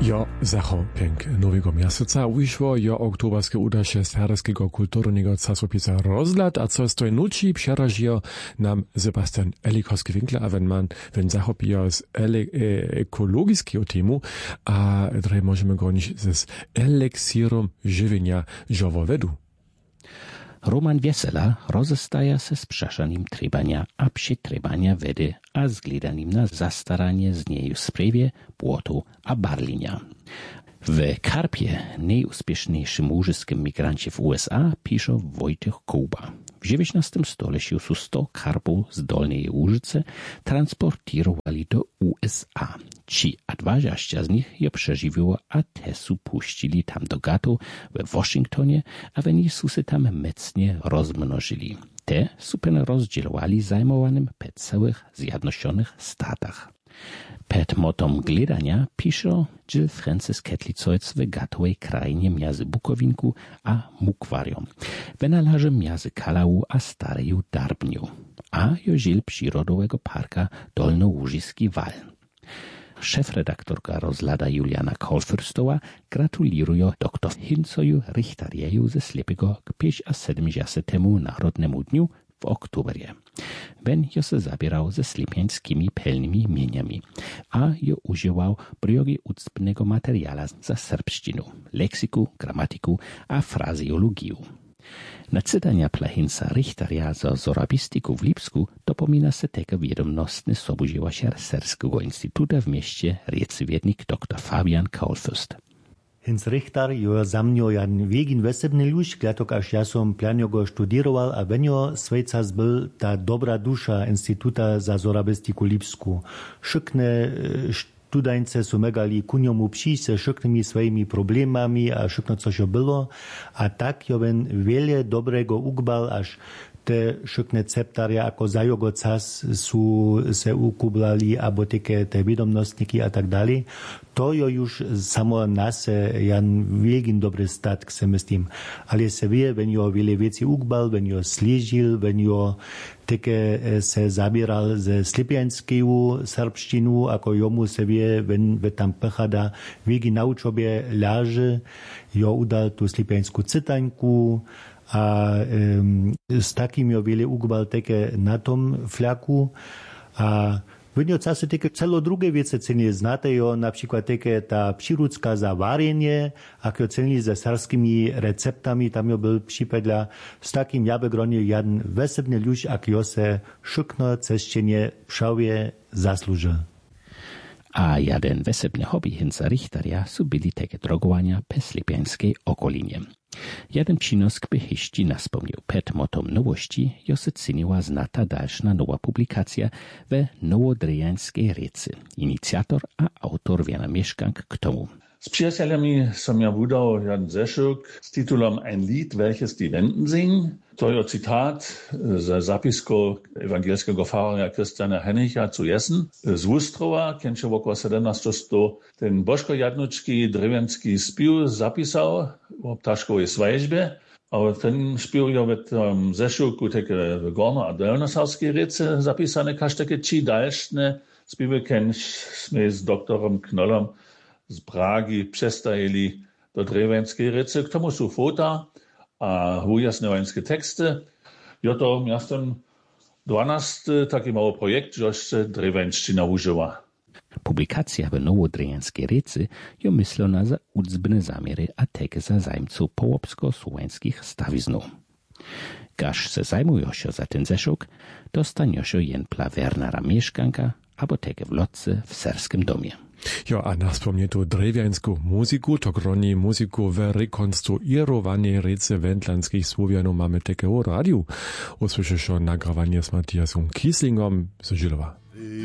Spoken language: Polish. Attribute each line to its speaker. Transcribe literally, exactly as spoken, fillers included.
Speaker 1: Jo zachopienk nowego miaseca wyszło jo oktoberskie udasze Serbskiego kulturnego czasopisa Rozhľad, a co stoi nuci przerażio nam Sebastian Elikowski Winkler, a wenn man, wenn zachopio z ele, e, ekologiskiego temu, a drej możemy gonić z eliksirom żywienia żołowedu.
Speaker 2: Roman Wiesela rozestaja se z przeszanym trebania a przytrebania wedy, a zgledanym na zastaranie z niej w sprawie błotu a barlinia. W Karpie, najúspiešnejszym łużyskim migrancie w U S A, pisze Wojciech Kuba. W dziewiętnastym stuleciu su sto karpów z Dolnej Łużycy transportirowali do U S A. Ci a dwadzieścia z nich je przeżywiło, a te su puścili tam do gatu we Waszyngtonie, a oni su se tam mocnie rozmnożyli. Te su pen rozdzielowali zajmowanym pe całych zjednoczonych statach. Pet motom gledania pisze Jill Francis Ketlicojc w gatowej krainie między Bukowinku a Mukwarią. Wynalaży między Kalału a Stareju Darbniu, a jo Jill Przyrodowego Parka Dolnołużyski Wal. Szefredaktorka Rozhľada Juliana Kolfürstowa gratuluje doktor Hincoju Richtarjeju ze Slepego k pięćdziesięciosiemdziesiątemu Narodnemu Dniu w oktoberie. Ben jo se zabierał ze slipiańskimi pelnymi mieniami, a jo używał briogi ucpnego materiala za serbszczynu, leksyku, gramatyku a frazeologiu. Na cytania Plahinca Richtarja za zorabistiku w Lipsku dopomina se tego wiadomnostny sobudziełasiar Serskiego Instytuta w mieście recewiednik dr Fabian Kaulfürst.
Speaker 3: Hinz Richter jo za mňo jan vegin vesebny ľuž, kľatok až ja som pľaňo go študiroval a venjo svejcas byl ta dobra duša Instituta za zorabistiku Lipsku. Šykne studajce su megali ku njomu přić se šyknymi svojimi problémami a šykno což jo bylo. A tak jo ven veľa dobrego ukbal, až te šykne ceptaria ako za jogo cas su se ukublali, abo teke te vidomnostniki a tak dalej. To jo już samo nase jan wielgin dobry statk se myslím. Ale se wie, wenn jo wiele wieci ukbal, wenn jo slížil, wenn jo teke se zabieral ze slipianskeju serbštinu, ako jomu se wie, wenn ve tam pechada wielgi na učobie ľaže, jo udal tu slipiansku cytaňku, a um, s takým jo wiele ukbal teke na tom flaku. A Vynjo case teke celo druge wiece cenie znate jo, na przykład teke ta przyrudzka za varenie, ak jo cenili ze sarskimi receptami, tam jo byl připadla s takým jabegronie jan vesebny ľuž, ak jo se šykno ceščenie všavje zaslužil.
Speaker 2: A jeden vesebny hobby Hinza Richtarja su byli teke drogowania pe slipiańskiej okolinie. Jeden przynosk by hiszci naspomnił pet motom nowości, jo se ceniła znata dalszna nowa publikacja we Nowodrejańskiej Recy. Inicjator a autor wiana mieszkank k tomu.
Speaker 4: Z przyjacielami som ja wydał jeden zeszuk z tytułem Ein Lied, welches die Wenden singen. To je cytat z zapisku ewangelskiego farera Christiana Hennicha zu Jessen z Wustrowa, kiedyś około siedemnaście sto ten Bożko Jadnuczki drewienski spił zapisał o ptaszkowej swajźbie. A ten spił jo w tym zeszuku takie w Gorno a Dolnosarskiej Recy zapisane każde trzy dalsze spiwy kiedyśmy z doktorem Knollom z Pragi przestajeli do drewienskiej Recy. K tomu są fota a ujasňovańskie teksty. Jo to miastem dvanásty taki mały projekt, że się drewenština używa.
Speaker 2: Publikacja w Nowodrejańskiej Recy jo myslona za udzbne zamiery a teke za zajmców połopsko-słowańskich stawiznów. Gaż se zajmują się za ten zeszuk, dostanią się jępla Wernera mieszkanka abo teke w lotce w serskim domie.
Speaker 1: Jo, a naspomnie tu drewiańską muzyku, to groni muzyku w rekonstruowanej Recy wędlanskich Słowianów mamy takie o radiu. Usłyszysz o nagrywaniu z Matthiasem Kieslingom z Żylowa.